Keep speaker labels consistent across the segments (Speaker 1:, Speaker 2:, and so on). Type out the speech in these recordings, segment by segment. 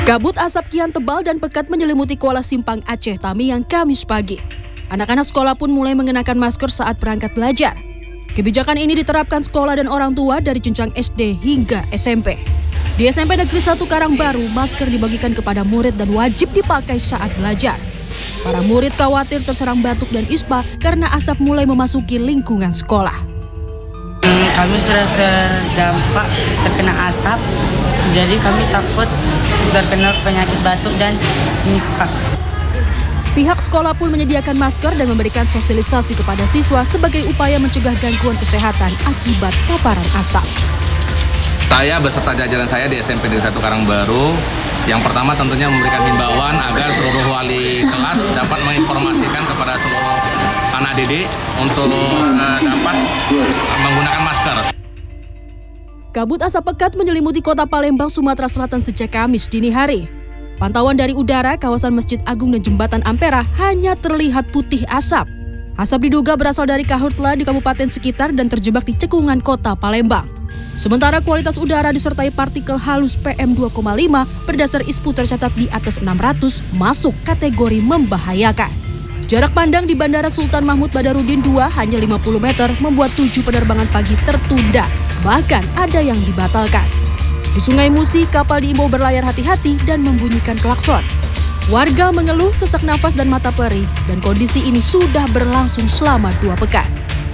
Speaker 1: Kabut asap kian tebal dan pekat menyelimuti Kuala Simpang, Aceh, Tamiang, Kamis pagi. Anak-anak sekolah pun mulai mengenakan masker saat berangkat belajar. Kebijakan ini diterapkan sekolah dan orang tua dari jenjang SD hingga SMP. Di SMP Negeri 1 Karangbaru, masker dibagikan kepada murid dan wajib dipakai saat belajar. Para murid khawatir terserang batuk dan ispa karena asap mulai memasuki lingkungan sekolah.
Speaker 2: Kami sudah terdampak terkena asap, jadi kami takut terkena penyakit batuk dan ispa.
Speaker 1: Pihak sekolah pun menyediakan masker dan memberikan sosialisasi kepada siswa sebagai upaya mencegah gangguan kesehatan akibat paparan asap.
Speaker 3: Saya beserta jajaran saya di SMP Negeri 1 Karangbaru, yang pertama tentunya memberikan himbauan agar seluruh wali kelas dapat menginformasikan kepada seluruh anak didik untuk dapat menggunakan masker.
Speaker 1: Kabut asap pekat menyelimuti kota Palembang, Sumatera Selatan sejak Kamis dini hari. Pantauan dari udara, kawasan Masjid Agung dan Jembatan Ampera hanya terlihat putih asap. Asap diduga berasal dari karhutla di kabupaten sekitar dan terjebak di cekungan kota Palembang. Sementara kualitas udara disertai partikel halus PM2,5 berdasar ISPU tercatat di atas 600 masuk kategori membahayakan. Jarak pandang di Bandara Sultan Mahmud Badarudin II hanya 50 meter membuat 7 penerbangan pagi tertunda, bahkan ada yang dibatalkan. Di Sungai Musi, kapal diimbau berlayar hati-hati dan membunyikan klakson. Warga mengeluh sesak nafas dan mata perih, dan kondisi ini sudah berlangsung selama 2 pekan.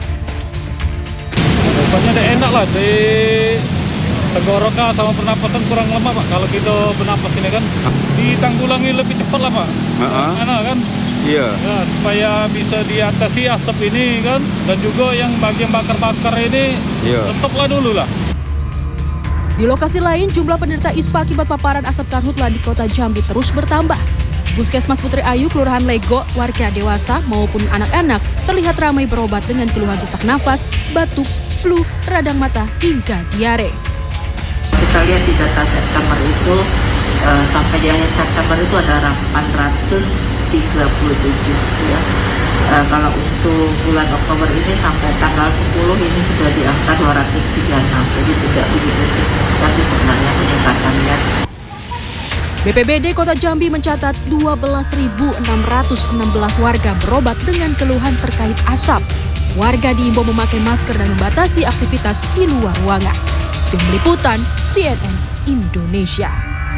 Speaker 4: Pokoknya udah enak lah, di tenggorokan sama pernapasan kurang lama Pak. Kalau kita bernapas ini kan ditanggulangi lebih cepat lah Pak. Enak kan? Iya. Ya, supaya bisa diatasi asap ini kan, dan juga yang bagian bakar-bakar ini stoplah dulu lah.
Speaker 1: Di lokasi lain, jumlah penderita ISPA akibat paparan asap karhutla di kota Jambi terus bertambah. Puskesmas Putri Ayu, Kelurahan Lego, warga dewasa maupun anak-anak terlihat ramai berobat dengan keluhan sesak nafas, batuk, flu, radang mata, hingga diare.
Speaker 5: Kita lihat di data September itu, sampai di akhir September itu ada 837 ya. Kalau untuk bulan Oktober ini sampai tanggal 10 ini sudah di angka 236, jadi tidak begitu signifikan sebenarnya peningkatannya.
Speaker 1: BPBD Kota Jambi mencatat 12.616 warga berobat dengan keluhan terkait asap. Warga diimbau memakai masker dan membatasi aktivitas di luar ruangan. Tim Liputan CNN Indonesia.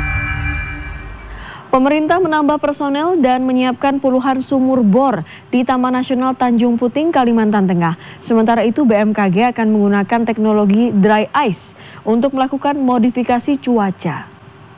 Speaker 6: Pemerintah menambah personel dan menyiapkan puluhan sumur bor di Taman Nasional Tanjung Puting, Kalimantan Tengah. Sementara itu BMKG akan menggunakan teknologi dry ice untuk melakukan modifikasi cuaca.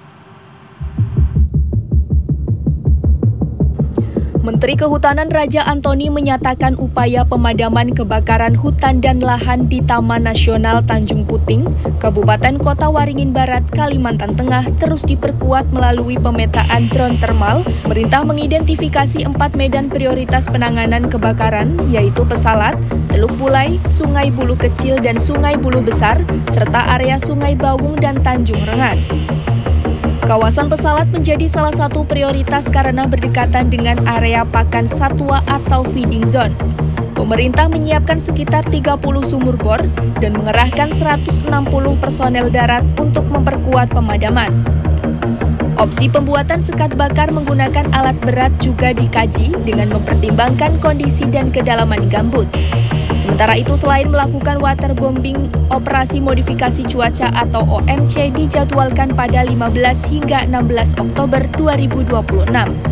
Speaker 7: Menteri Kehutanan Raja Antoni menyatakan upaya pemadaman kebakaran hutan dan lahan di Taman Nasional Tanjung Puting, Kabupaten Kota Waringin Barat, Kalimantan Tengah terus diperkuat melalui pemetaan drone thermal. Pemerintah mengidentifikasi 4 medan prioritas penanganan kebakaran, yaitu Pesalat, Teluk Bulai, Sungai Bulu Kecil dan Sungai Bulu Besar, serta area Sungai Bawung dan Tanjung Rengas. Kawasan Pesalat menjadi salah satu prioritas karena berdekatan dengan area pakan satwa atau feeding zone. Pemerintah menyiapkan sekitar 30 sumur bor dan mengerahkan 160 personel darat untuk memperkuat pemadaman. Opsi pembuatan sekat bakar menggunakan alat berat juga dikaji dengan mempertimbangkan kondisi dan kedalaman gambut. Sementara itu, selain melakukan waterbombing, operasi modifikasi cuaca atau OMC dijadwalkan pada 15 hingga 16 Oktober 2026.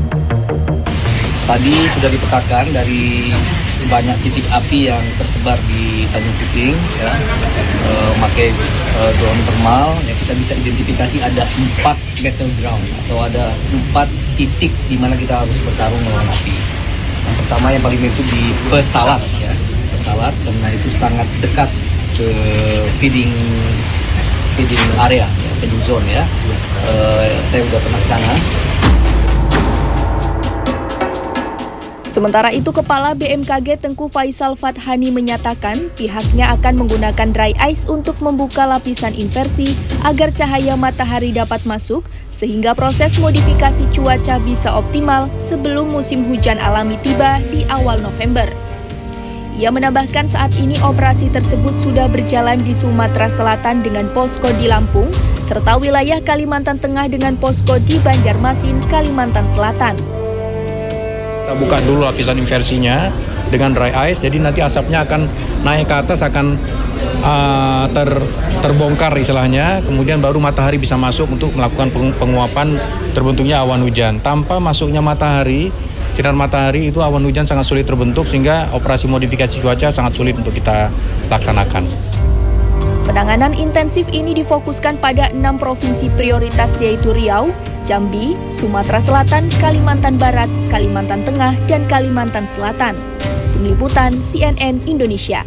Speaker 8: Tadi sudah dipetakan dari banyak titik api yang tersebar di Tanjung Puting, ya, memakai drone thermal, ya, kita bisa identifikasi ada 4 battleground atau ada 4 titik di mana kita harus bertarung melawan api. Yang pertama yang paling itu di Pesalat, ya. Pesalat karena itu sangat dekat ke feeding area, ya, feeding zone, ya. Saya sudah pernah ke sana.
Speaker 7: Sementara itu, Kepala BMKG Tengku Faisal Fathani menyatakan pihaknya akan menggunakan dry ice untuk membuka lapisan inversi agar cahaya matahari dapat masuk sehingga proses modifikasi cuaca bisa optimal sebelum musim hujan alami tiba di awal November. Ia menambahkan saat ini operasi tersebut sudah berjalan di Sumatera Selatan dengan posko di Lampung, serta wilayah Kalimantan Tengah dengan posko di Banjarmasin, Kalimantan Selatan.
Speaker 9: Kita buka dulu lapisan inversinya dengan dry ice, jadi nanti asapnya akan naik ke atas, akan terbongkar istilahnya, kemudian baru matahari bisa masuk untuk melakukan penguapan terbentuknya awan hujan. Tanpa masuknya matahari, sinar matahari itu awan hujan sangat sulit terbentuk, sehingga operasi modifikasi cuaca sangat sulit untuk kita laksanakan.
Speaker 7: Penanganan intensif ini difokuskan pada 6 provinsi prioritas yaitu Riau, Jambi, Sumatera Selatan, Kalimantan Barat, Kalimantan Tengah, dan Kalimantan Selatan. Tim Liputan CNN Indonesia.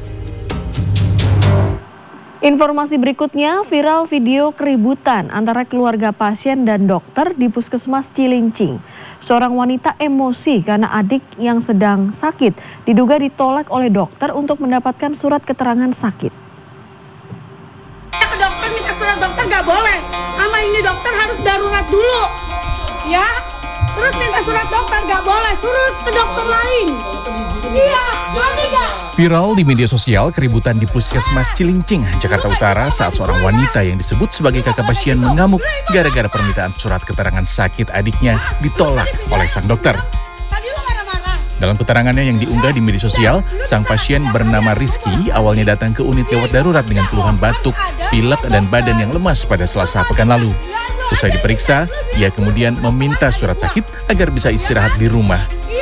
Speaker 6: Informasi berikutnya, viral video keributan antara keluarga pasien dan dokter di Puskesmas Cilincing. Seorang wanita emosi karena adik yang sedang sakit diduga ditolak oleh dokter untuk mendapatkan surat keterangan sakit.
Speaker 10: Ke dokter minta surat dokter nggak boleh. Sama ini dokter harus darurat dulu, ya. Terus minta surat dokter nggak boleh, suruh ke dokter lain. Iya, ngerti nggak?
Speaker 11: Viral di media sosial keributan di Puskesmas Cilincing, Jakarta Utara saat seorang wanita yang disebut sebagai kakak pasien mengamuk gara-gara permintaan surat keterangan sakit adiknya ditolak oleh sang dokter. Dalam keterangannya yang diunggah di media sosial, sang pasien bernama Rizky awalnya datang ke unit gawat darurat dengan keluhan batuk, pilek, dan badan yang lemas pada Selasa pekan lalu. Usai diperiksa, ia kemudian meminta surat sakit agar bisa istirahat di rumah.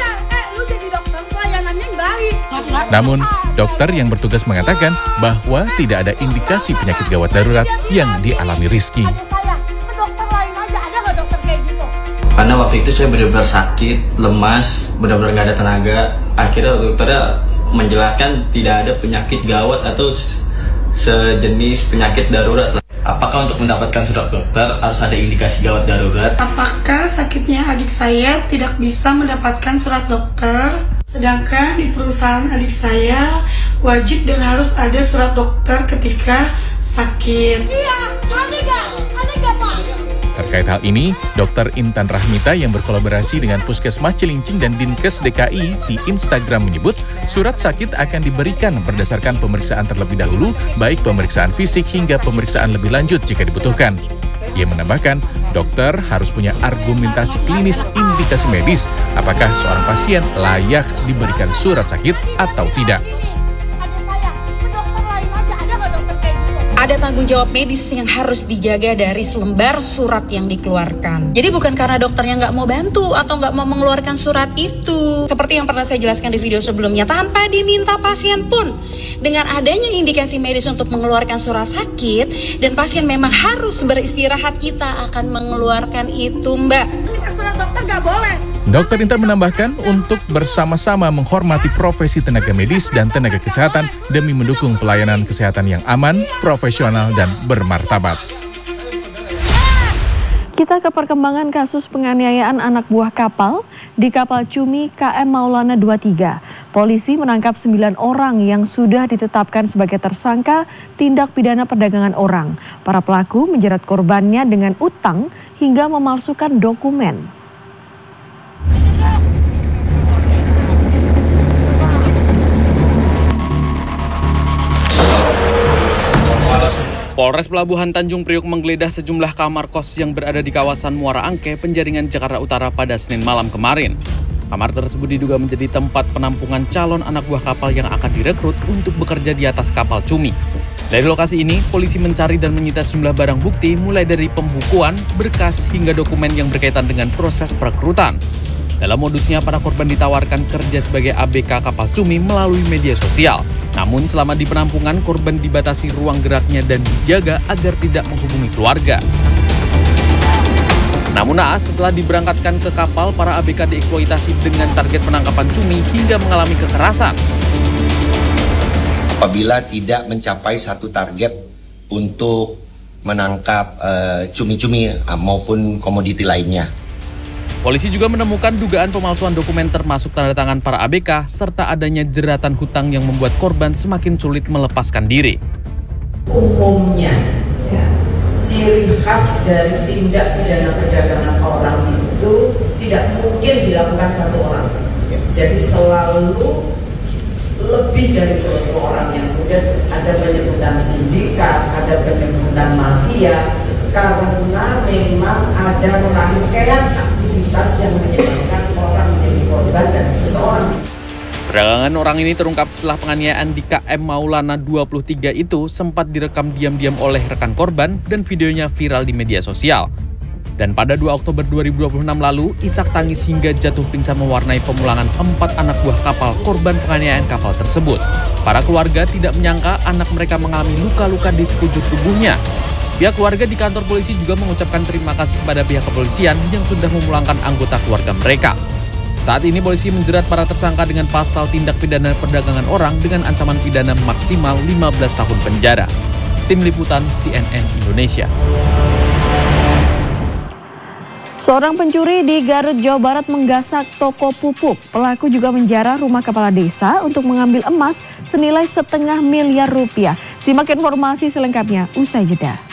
Speaker 11: Namun, dokter yang bertugas mengatakan bahwa tidak ada indikasi penyakit gawat darurat yang dialami Rizky.
Speaker 12: Karena waktu itu saya benar-benar sakit, lemas, benar-benar nggak ada tenaga. Akhirnya dokternya menjelaskan tidak ada penyakit gawat atau sejenis penyakit darurat. Apakah untuk mendapatkan surat dokter harus ada indikasi gawat darurat?
Speaker 10: Apakah sakitnya adik saya tidak bisa mendapatkan surat dokter? Sedangkan di perusahaan adik saya wajib dan harus ada surat dokter ketika sakit. Iya, ada nggak Pak?
Speaker 11: Terkait hal ini, Dr. Intan Rahmita yang berkolaborasi dengan Puskesmas Cilincing dan Dinkes DKI di Instagram menyebut surat sakit akan diberikan berdasarkan pemeriksaan terlebih dahulu, baik pemeriksaan fisik hingga pemeriksaan lebih lanjut jika dibutuhkan. Ia menambahkan, dokter harus punya argumentasi klinis indikasi medis apakah seorang pasien layak diberikan surat sakit atau tidak.
Speaker 13: Ada tanggung jawab medis yang harus dijaga dari selembar surat yang dikeluarkan. Jadi bukan karena dokternya nggak mau bantu atau nggak mau mengeluarkan surat itu. Seperti yang pernah saya jelaskan di video sebelumnya, tanpa diminta pasien pun. Dengan adanya indikasi medis untuk mengeluarkan surat sakit, dan pasien memang harus beristirahat, kita akan mengeluarkan itu, Mbak.
Speaker 10: Surat dokter nggak boleh.
Speaker 11: Dr. Intan menambahkan untuk bersama-sama menghormati profesi tenaga medis dan tenaga kesehatan demi mendukung pelayanan kesehatan yang aman, profesional, dan bermartabat.
Speaker 6: Kita ke perkembangan kasus penganiayaan anak buah kapal di kapal Cumi KM Maulana 23. Polisi menangkap 9 orang yang sudah ditetapkan sebagai tersangka tindak pidana perdagangan orang. Para pelaku menjerat korbannya dengan utang hingga memalsukan dokumen.
Speaker 14: Polres Pelabuhan Tanjung Priok menggeledah sejumlah kamar kos yang berada di kawasan Muara Angke, Penjaringan, Jakarta Utara pada Senin malam kemarin. Kamar tersebut diduga menjadi tempat penampungan calon anak buah kapal yang akan direkrut untuk bekerja di atas kapal Cumi. Dari lokasi ini, polisi mencari dan menyita sejumlah barang bukti mulai dari pembukuan, berkas, hingga dokumen yang berkaitan dengan proses perekrutan. Dalam modusnya, para korban ditawarkan kerja sebagai ABK kapal Cumi melalui media sosial. Namun selama di penampungan, korban dibatasi ruang geraknya dan dijaga agar tidak menghubungi keluarga. Namun naas, setelah diberangkatkan ke kapal, para ABK dieksploitasi dengan target penangkapan Cumi hingga mengalami kekerasan.
Speaker 15: Apabila tidak mencapai satu target untuk menangkap cumi-cumi maupun komoditi lainnya.
Speaker 14: Polisi juga menemukan dugaan pemalsuan dokumen termasuk tanda tangan para ABK serta adanya jeratan hutang yang membuat korban semakin sulit melepaskan diri.
Speaker 16: Umumnya, ciri khas dari tindak pidana perdagangan orang itu tidak mungkin dilakukan satu orang. Jadi selalu lebih dari satu orang, yang kemudian ada penyebutan sindikat, ada penyebutan mafia, karena memang ada rangkaian aktivitas yang menyebabkan orang menjadi korban dan seseorang.
Speaker 14: Perdagangan orang ini terungkap setelah penganiayaan di KM Maulana 23 itu sempat direkam diam-diam oleh rekan korban dan videonya viral di media sosial. Dan pada 2 Oktober 2026 lalu, isak tangis hingga jatuh pingsan mewarnai pemulangan 4 anak buah kapal korban penganiayaan kapal tersebut. Para keluarga tidak menyangka anak mereka mengalami luka-luka di sekujur tubuhnya. Pihak keluarga di kantor polisi juga mengucapkan terima kasih kepada pihak kepolisian yang sudah memulangkan anggota keluarga mereka. Saat ini polisi menjerat para tersangka dengan pasal tindak pidana perdagangan orang dengan ancaman pidana maksimal 15 tahun penjara. Tim Liputan CNN Indonesia.
Speaker 6: Seorang pencuri di Garut, Jawa Barat menggasak toko pupuk. Pelaku juga menjarah rumah kepala desa untuk mengambil emas senilai 500 000 rupiah. Simak informasi selengkapnya usai jeda.